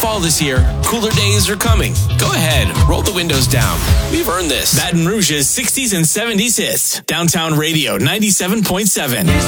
fall this year. Cooler days are coming. Go ahead, roll the windows down. We've earned this. Baton Rouge's 60s and 70s hits. Downtown Radio 97.7.